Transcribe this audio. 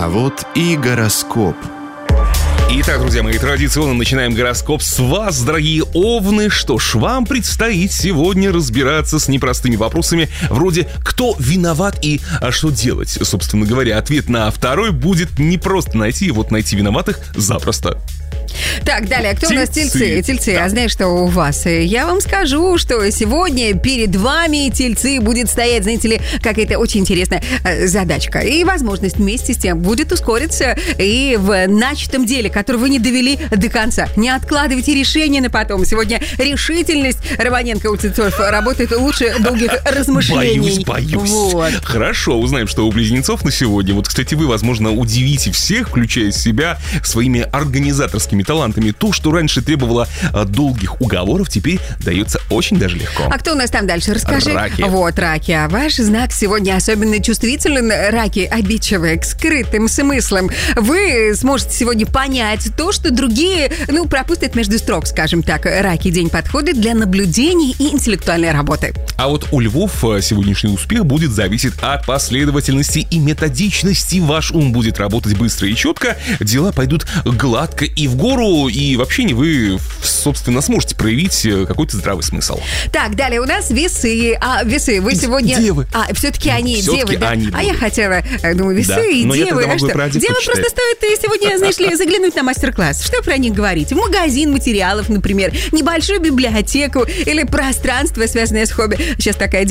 А вот и гороскоп. Итак, друзья мои, традиционно начинаем гороскоп с вас, дорогие овны. Что ж, вам предстоит сегодня разбираться с непростыми вопросами, вроде «кто виноват и что делать?». Собственно говоря, ответ на второй будет непросто найти, вот найти виноватых запросто. Так, далее, кто у нас тельцы? Тельцы, Да. а знаешь, что у вас? Я вам скажу, что сегодня перед вами, тельцы, будет стоять, знаете ли, какая-то очень интересная задачка. И возможность вместе с тем будет ускориться и в начатом деле, которое вы не довели до конца. Не откладывайте решение на потом. Сегодня решительность Романенко у тельцов работает лучше долгих размышлений. Боюсь. Вот. Хорошо, узнаем, что у близнецов на сегодня. Вот, кстати, вы, возможно, удивите всех, включая себя, своими организаторскими талантами. То, что раньше требовало долгих уговоров, теперь дается очень даже легко. А кто у нас там дальше? Расскажи. Раки. Вот, раки. А ваш знак сегодня особенно чувствителен. Раки, обидчивые, к скрытым смыслам. Вы сможете сегодня понять то, что другие, пропустят между строк, скажем так. Раки, день подходит для наблюдений и интеллектуальной работы. А вот у львов сегодняшний успех будет зависеть от последовательности и методичности. Ваш ум будет работать быстро и четко, дела пойдут гладко и в гору, и в общении вы, собственно, сможете проявить какой-то здравый смысл. Так, далее у нас весы. А, весы, вы сегодня... Девы. А, все-таки они Все-таки девы, да? они А будут. я хотела, думаю, весы Да. и Но я девы. тогда могу что? про одежду Девы почитать. просто стоит сегодня, знаешь ли, заглянуть на мастер-класс. Что про них говорить? В магазин материалов, например, небольшую библиотеку или пространство, связанное с хобби. Сейчас такая